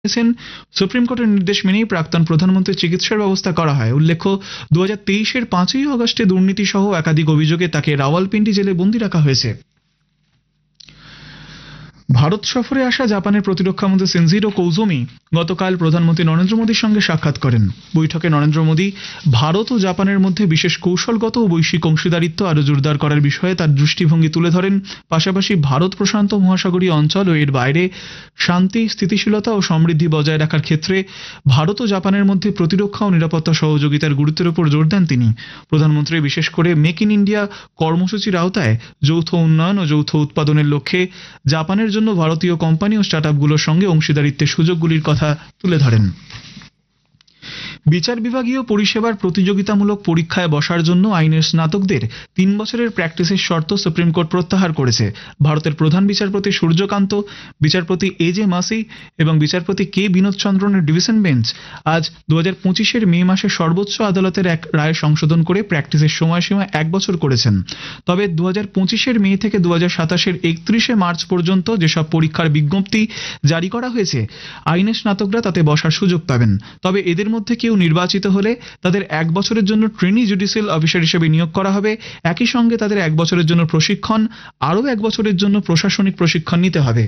Supreme কোর্টের নির্দেশ মেনেই প্রাক্তন প্রধানমন্ত্রীর চিকিৎসার ব্যবস্থা করা হয়। উল্লেখ্য 2023-এর 5ই আগস্টে দুর্নীতি সহ একাধিক অভিযোগে তাকে রাওয়ালপিন্ডি জেলে বন্দী রাখা হয়েছে। ভারত সফরে আসা জাপানের প্রতিরক্ষামন্ত্রী শিনজিরো কোইজুমি গতকাল প্রধানমন্ত্রী নরেন্দ্র মোদীর সঙ্গে সাক্ষাৎ করেন। বৈঠকে নরেন্দ্র মোদী ভারত ও জাপানের মধ্যে বিশেষ কৌশলগত ও বৈশ্বিক অংশীদারিত্ব আরও জোরদার করার বিষয়ে তার দৃষ্টিভঙ্গি তুলে ধরেন। পাশাপাশি ভারত প্রশান্ত মহাসাগরীয় অঞ্চল ও এর বাইরে শান্তি, স্থিতিশীলতা ও সমৃদ্ধি বজায় রাখার ক্ষেত্রে ভারত ও জাপানের মধ্যে প্রতিরক্ষা ও নিরাপত্তা সহযোগিতার গুরুত্বের উপর জোর দেন তিনি। প্রধানমন্ত্রী বিশেষ করে মেক ইন ইন্ডিয়া কর্মসূচির আওতায় যৌথ উন্নয়ন ও যৌথ উৎপাদনের লক্ষ্যে জাপানের জন্য ভারতীয় কোম্পানি ও স্টার্টআপগুলোর সঙ্গে অংশীদারিত্বের সুযোগগুলির কথা তুলে ধরেন। বিচার বিভাগীয় পরিষেবার প্রতিযোগিতামূলক পরীক্ষায় বসার জন্য আইনের স্নাতকদের 3 বছরের প্র্যাকটিসের শর্ত সুপ্রিম কোর্ট প্রত্যাহার করেছে। ভারতের প্রধান বিচারপতি সূর্যকান্ত, বিচারপতি এজে মাসি এবং বিচারপতি কে বিনোদ চন্দ্রনের ডিভিশন বেঞ্চ আজ 2025-এর মে মাসে সর্বোচ্চ আদালতের এক রায় সংশোধন করে প্র্যাকটিসের সময়সীমা 1 বছর করেছেন। তবে 2025-এর মে থেকে 2027-এর 31শে মার্চ পর্যন্ত যেসব পরীক্ষার বিজ্ঞপ্তি জারি করা হয়েছে, আইনের স্নাতকরা তাতে বসার সুযোগ পাবেন। তবে এদের মধ্যে কেউ নির্বাচিত হলে তাদের 1 বছরের জন্য ট্রেনি জুডিশিয়াল অফিসার হিসেবে নিয়োগ করা হবে। একই সঙ্গে তাদের 1 বছরের জন্য প্রশিক্ষণ, আরও 1 বছরের জন্য প্রশাসনিক প্রশিক্ষণ নিতে হবে।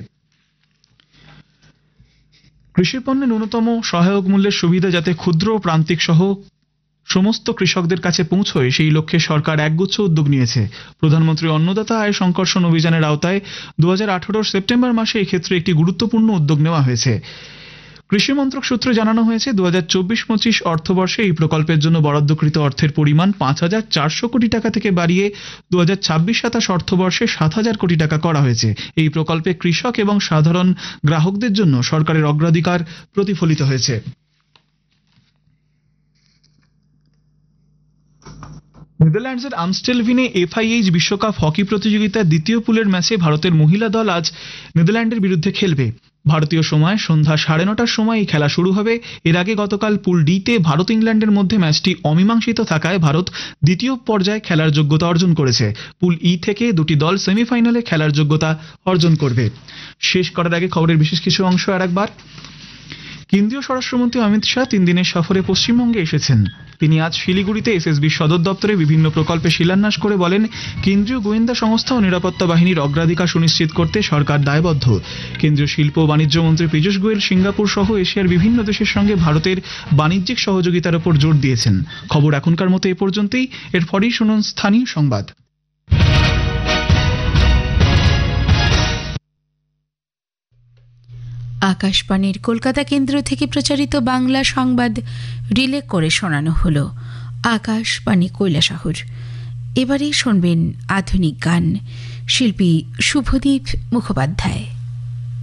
কৃষি পণ্যে ন্যূনতম সহায়ক মূল্যের সুবিধা যাতে ক্ষুদ্র ও প্রান্তিক সহ সমস্ত কৃষকদের কাছে পৌঁছয় সেই লক্ষ্যে সরকার একগুচ্ছ উদ্যোগ নিয়েছে। প্রধানমন্ত্রী অন্নদাতা আয় সংকর্ষণ অভিযানের আওতায় 2018 সেপ্টেম্বর মাসে এক্ষেত্রে একটি গুরুত্বপূর্ণ উদ্যোগ নেওয়া হয়েছে। কৃষি মন্ত্রক সূত্রে জানানো হয়েছে 2024-25 অর্থবর্ষে এই প্রকল্পের জন্য বরাদ্দকৃত অর্থের পরিমাণ 5,400 কোটি টাকা থেকে বাড়িয়ে 2026-27 অর্থবর্ষে 7,000 কোটি টাকা করা হয়েছে। এই প্রকল্পে কৃষক এবং সাধারণ গ্রাহকদের জন্য সরকারের অগ্রাধিকার প্রতিফলিত হয়েছে। নেদারল্যান্ডসের আমস্টেলভিনে FIH বিশ্বকাপ হকি প্রতিযোগিতার দ্বিতীয় পুলের ম্যাচে ভারতের মহিলা দল আজ নেদারল্যান্ডের বিরুদ্ধে খেলবে। ভারতীয় সময় সন্ধ্যা 9:30টার সময় এই খেলা শুরু হবে। এর আগে গতকাল পুল ডিতে ভারত ইংল্যান্ডের মধ্যে ম্যাচটি অমীমাংসিত থাকায় ভারত দ্বিতীয় পর্যায়ে খেলার যোগ্যতা অর্জন করেছে। পুল ই থেকে দুটি দল সেমিফাইনালে খেলার যোগ্যতা অর্জন করবে। শেষ করার আগে খবরের বিশেষ কিছু অংশ আরেকবার। কেন্দ্রীয় স্বরাষ্ট্রমন্ত্রী অমিত শাহ 3 দিনের সফরে পশ্চিমবঙ্গে এসেছেন। তিনি আজ শিলিগুড়িতে SSB সদর দপ্তরে বিভিন্ন প্রকল্পে শিলান্যাস করে বলেন, কেন্দ্রীয় গোয়েন্দা সংস্থা ও নিরাপত্তা বাহিনীর অগ্রাধিকার সুনিশ্চিত করতে সরকার দায়বদ্ধ। কেন্দ্রীয় শিল্প ও বাণিজ্য মন্ত্রী পীযূষ গোয়েল সিঙ্গাপুর সহ এশিয়ার বিভিন্ন দেশের সঙ্গে ভারতের বাণিজ্যিক সহযোগিতার উপর জোর দিয়েছেন। খবর এখনকার মতো এ পর্যন্তই। এরপরই শুনুন স্থানীয় সংবাদ। আকাশবাণীর কলকাতা কেন্দ্র থেকে প্রচারিত বাংলা সংবাদ রিলে করে শোনানো হলো আকাশবাণী কৈলাসহর। এবারে শুনবেন আধুনিক গান, শিল্পী শুভদীপ মুখোপাধ্যায়।